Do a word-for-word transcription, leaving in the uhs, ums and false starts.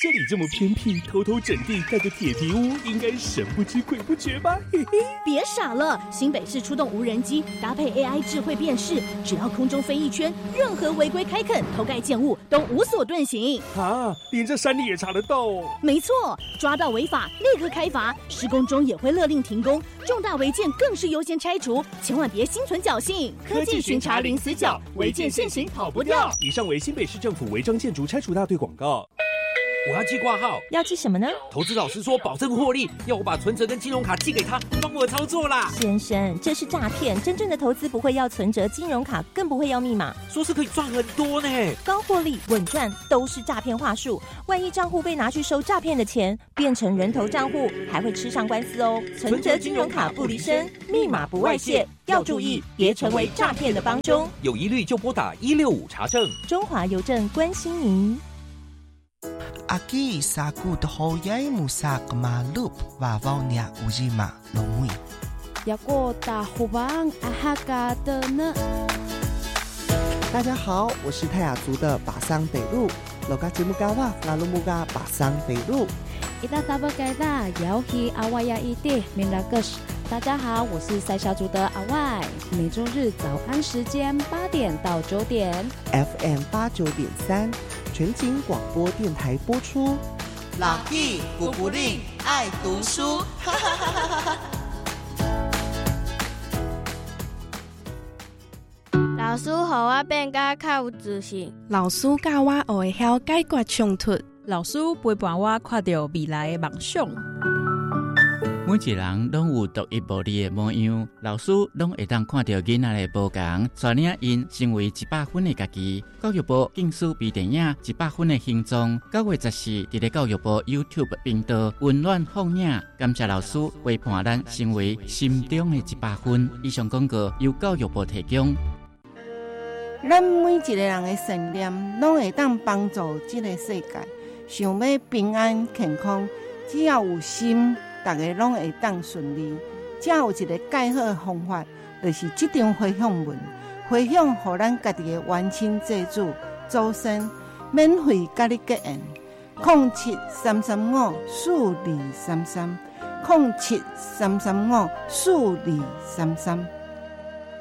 这里这么偏僻，偷偷整地盖个铁皮屋，应该神不知鬼不觉吧？嘿嘿， 别傻了，新北市出动无人机，搭配 A I 智慧辨识，只要空中飞一圈，任何违规开垦、偷盖建物都无所遁形。 啊，连这山里也查得到哦？ 没错，抓到违法立刻开罚，施工中也会勒令停工，重大违建更是优先拆除，千万别心存侥幸。 科技巡查零死角，违建现行跑不掉。以上为新北市政府违章建筑拆除大队广告。 我要寄挂号， 要寄什么呢？ 投资老师说保证获利，要我把存折跟金融卡寄给他，帮我操作啦。 先生，这是诈骗，真正的投资不会要存折、金融卡，更不会要密码。 说是可以赚很多呢， 高获利、稳赚都是诈骗话术。万一账户被拿去收诈骗的钱，变成人头账户，还会吃上官司哦。存折、金融卡不离身，密码不外泄，要注意，别成为诈骗的帮凶。 有疑虑就拨打一六五查证。 中华邮政关心您。 Aki saku dohoyai musak malup wawawnya ujima lomui. Yako tahubang ahaka的呢？ 大家好，我是泰雅族的巴桑北路，罗嘎吉木嘎哇拉鲁木嘎巴桑北路。 Ita taba kaida yauhi awaya ide minagus。大家好，我是塞小族的阿外，每周日早安时间八点到九点 ，F M 八九点三，全景广播电台播出。 老弟古不吝爱读书，哈哈哈哈哈！ 老师让我变甲较有自信， 老师教我学会晓解决冲突， 老师陪伴我看到未来的梦想。 每一人拢有独一无二的模样，老师拢会当看到囡仔的不同，带领因成为一百分的家己。教育部竞选微电影一百分的形状，九月十四伫咧教育部 YouTube 频道温暖放映，感谢老师陪伴咱成为心中的一百分。以上广告由教育部提供。 咱每一个人的信念，拢会当帮助这个世界。想要平安健康，只要有心。大家拢会当顺利，只有一个介好的方法，就是这张回向文，回向予咱家己的冤亲债主、祖先，免费甲你结缘。零七三三五四二三三，零七三三五四二三三。